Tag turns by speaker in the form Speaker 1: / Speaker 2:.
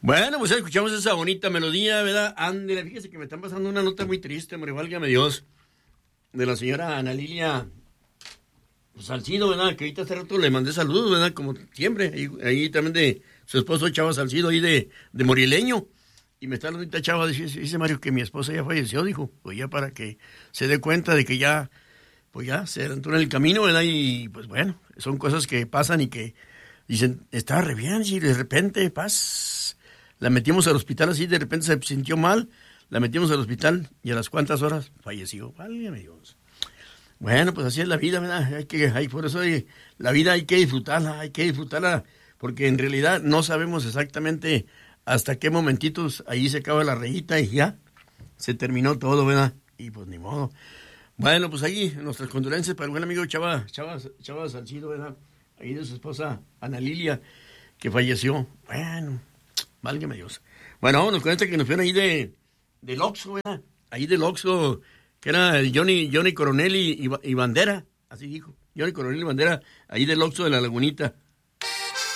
Speaker 1: Bueno, pues escuchamos esa bonita melodía, ¿verdad? Ándale, fíjese que me están pasando una nota muy triste, hombre, válgame Dios, de la señora Ana Lilia Salcido, ¿verdad? Que ahorita hace rato le mandé saludos, ¿verdad? Como siempre, ahí también de su esposo Chava Salcido, ahí de Morileño. Y me está ahorita Chava, dice Mario que mi esposa ya falleció, dijo, pues ya para que se dé cuenta de que ya, pues ya se adentró en el camino, ¿verdad? Y pues bueno, son cosas que pasan y que dicen, estaba re bien, y de repente, paz, la metimos al hospital así, de repente se sintió mal, la metimos al hospital y a las cuantas horas falleció. Válgame Dios. Bueno, pues así es la vida, ¿verdad? Por eso la vida hay que disfrutarla, porque en realidad no sabemos exactamente hasta qué momentitos ahí se acaba la rayita y ya se terminó todo, ¿verdad? Y pues ni modo. Bueno, pues ahí nuestras condolencias para el buen amigo Chava Salcido, ¿verdad? Ahí de su esposa Ana Lilia, que falleció. Bueno, válgame Dios. Bueno, vámonos con este que nos vieron ahí del Oxxo, ¿verdad? Ahí del Oxxo, que era Johnny Coronel y Bandera, así dijo. Johnny Coronel y Bandera, ahí del Oxxo de la Lagunita.